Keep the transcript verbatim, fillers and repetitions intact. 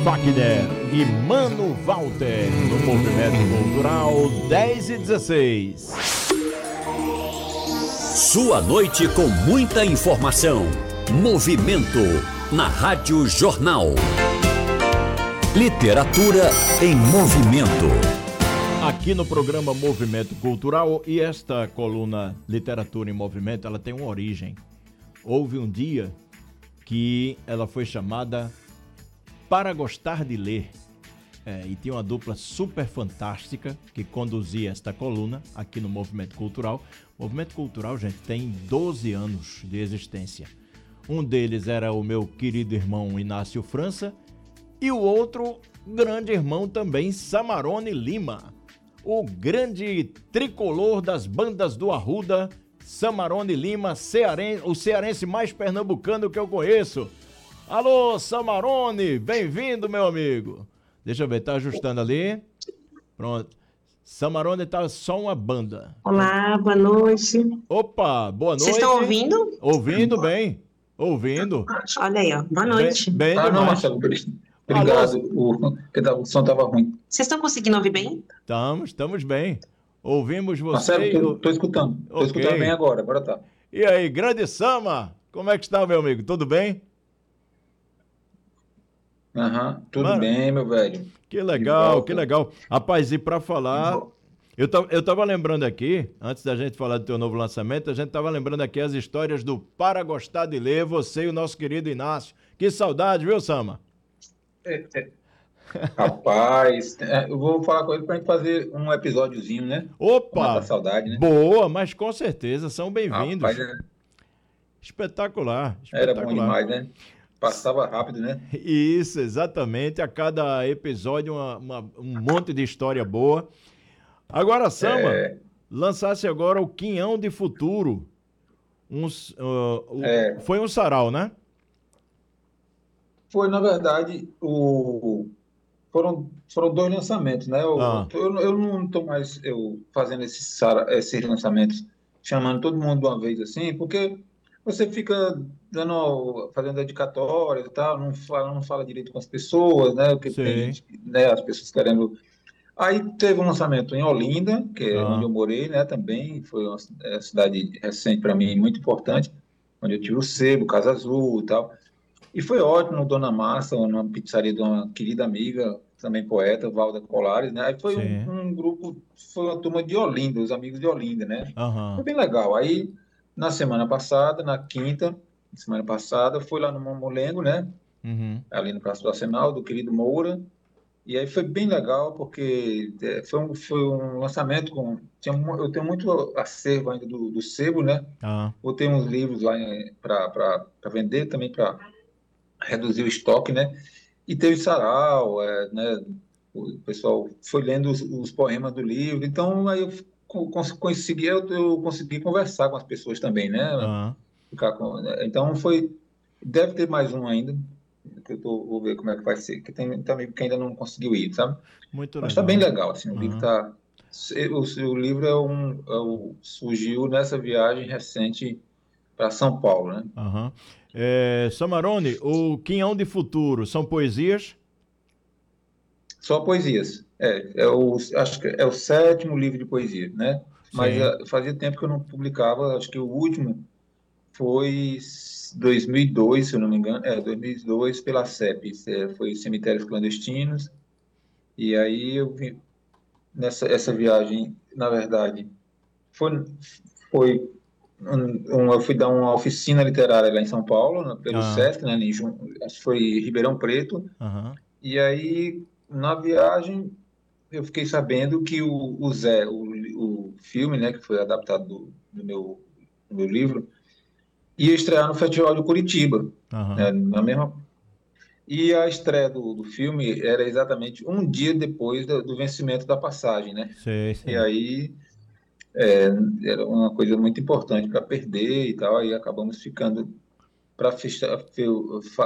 Fagner e Mano Walter no Movimento Cultural dez e dezesseis. Sua noite com muita informação. Movimento na Rádio Jornal. Literatura em movimento. Aqui no programa Movimento Cultural, e esta coluna Literatura em Movimento, ela tem uma origem. Houve um dia que ela foi chamada Para Gostar de Ler. É, e tinha uma dupla super fantástica que conduzia esta coluna aqui no Movimento Cultural. O Movimento Cultural, gente, tem doze anos de existência. Um deles era o meu querido irmão Inácio França e o outro grande irmão também, Samarone Lima. O grande tricolor das bandas do Arruda, Samarone Lima, cearense, o cearense mais pernambucano que eu conheço. Alô, Samarone, bem-vindo, meu amigo. Deixa eu ver, tá ajustando ali. Pronto. Samarone tá só uma banda. Olá, boa noite. Opa, boa noite. Vocês estão ouvindo? Ouvindo bem, ouvindo. Olha aí, ó. Boa noite. Bem, bem ah, não, demais. Marcelo, obrigado. O, o som estava ruim. Vocês estão conseguindo ouvir bem? Estamos, estamos bem. Ouvimos você. Marcelo, tô, tô escutando. Tô Ok. escutando bem agora, agora tá. E aí, grande Sama, como é que está, meu amigo? Tudo bem? Aham, tudo Mano, bem, meu velho. Que De legal, volta. que legal. Rapaz, e para falar, eu tava, eu tava lembrando aqui, antes da gente falar do teu novo lançamento, a gente tava lembrando aqui as histórias do Para Gostar de Ler, você e o nosso querido Inácio. Que saudade, viu, Sama? É, é. Rapaz, é, eu vou falar com ele pra gente fazer um episódiozinho, né? Pra Opa, matar a saudade, né? boa, mas com certeza, são bem-vindos. Rapaz, é- Espetacular, era espetacular. bom demais, né? Passava rápido, né? Isso, exatamente. A cada episódio uma, uma- um monte de história boa. Agora, Sama, É. lançasse agora o Quinhão de Futuro. Um, s- uh, o- É. Foi um sarau, né? Foi, na verdade, o... foram, foram dois lançamentos, né? Eu, Ah. eu, eu não estou mais eu, fazendo esses, sara- esses lançamentos, chamando todo mundo de uma vez assim, porque você fica dando, fazendo dedicatórias e tal, não fala, não fala direito com as pessoas, né? Porque tem Sei. gente, que, né, as pessoas querendo. Aí teve um lançamento em Olinda, que é Ah. onde eu morei, né? Também foi uma ci- é, cidade recente para mim, muito importante, onde eu tive o sebo, Casa Azul e tal. E foi ótimo, Dona Massa, uma pizzaria de uma querida amiga, também poeta, Valda Colares, né? Aí foi Sim. um, um grupo, foi uma turma de Olinda, os amigos de Olinda, né? Foi Aham. bem legal. Aí, na semana passada, na quinta, semana passada, fui lá no Mamulengo, né? Uhum. Ali no Praça do Arsenal, do querido Moura. E aí foi bem legal, porque é, foi um, foi um lançamento com... Tinha, mu- eu tenho muito acervo ainda do, do sebo, né? Ah, Botei uns livros lá para vender, também para reduzir o estoque, né? E teve sarau, é, né? O pessoal foi lendo os, os poemas do livro, então aí eu co- cons- consegui, eu, eu consegui conversar com as pessoas também, né? ah. Ficar com, né? Então foi, deve ter mais um ainda, que eu tô, vou ver como é que vai ser, que tem, tem amigo que ainda não conseguiu ir, sabe? Muito Mas está legal. bem legal, assim, o livro Aham. tá, o, o livro é um, é um- surgiu nessa viagem recente para São Paulo, né? Aham. É, Samarone, o Quinhão de Futuro são poesias? Só poesias. É, é o, acho que é o sétimo livro de poesia, né? Mas Sim. eh, fazia tempo que eu não publicava, acho que o último foi dois mil e dois, se eu não me engano, é, dois mil e dois pela C E P, é, foi Cemitérios Clandestinos, e aí eu vi, nessa essa viagem, na verdade, foi, foi um, um- eu fui dar uma oficina literária lá em São Paulo, né, pelo Ah, SESC, né, em Jun- acho que foi em Ribeirão Preto, aham. e aí, na viagem, eu fiquei sabendo que o, o Zé, o, o filme, né, que foi adaptado do, do meu, do meu livro, ia estrear no Festival de Curitiba, né, Aham. na mesma. E a estreia do, do filme era exatamente um dia depois do, do vencimento da passagem, né? Sei, E sei. aí é, era uma coisa muito importante para perder e tal, aí acabamos ficando para